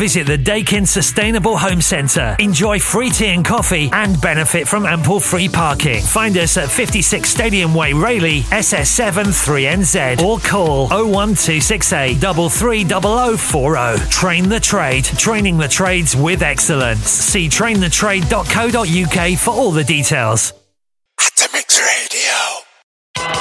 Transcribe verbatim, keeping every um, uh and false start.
visit the Dakin Sustainable Home Centre. Enjoy free tea and coffee and benefit from ample free parking. Find us at fifty-six Stadium Way, Rayleigh, S S seven three N Z, or call oh one two six eight, three three zero zero four zero. Train the Trade, training the trades with excellence. See train the trade dot co dot uk for all the details.